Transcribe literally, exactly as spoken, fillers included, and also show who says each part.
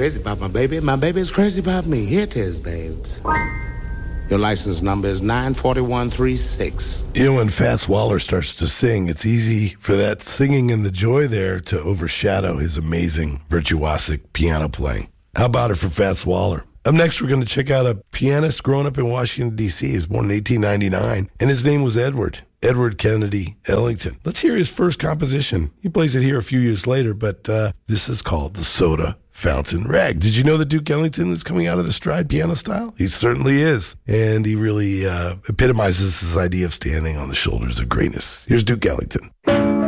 Speaker 1: crazy about my baby. My baby is crazy about me. Here it is, babes. Your license number is nine four one three six.
Speaker 2: You know, when Fats Waller starts to sing, it's easy for that singing and the joy there to overshadow his amazing virtuosic piano playing. How about it for Fats Waller? Up next, we're going to check out a pianist growing up in Washington, D C He was born in eighteen ninety-nine, and his name was Edward. Edward Kennedy Ellington. Let's hear his first composition. He plays it here a few years later, but uh, this is called the Soda Fountain Rag. Did you know that Duke Ellington is coming out of the stride piano style? He certainly is. And he really uh, epitomizes this idea of standing on the shoulders of greatness. Here's Duke Ellington.